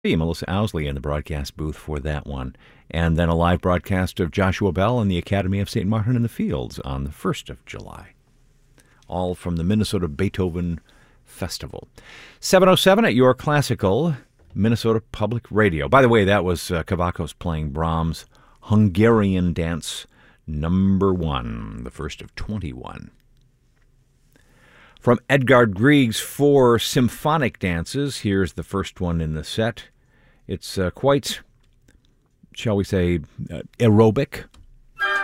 Melissa Owsley in the broadcast booth for that one. And then a live broadcast of Joshua Bell and the Academy of St. Martin in the Fields on the 1st of July. All from the Minnesota Beethoven Festival. 7:07 at your classical Minnesota Public Radio. By the way, that was Kavakos playing Brahms' Hungarian Dance Number 1, the first of 21. From Edvard Grieg's 4 symphonic dances, here's the first one in the set. It's quite, shall we say, aerobic,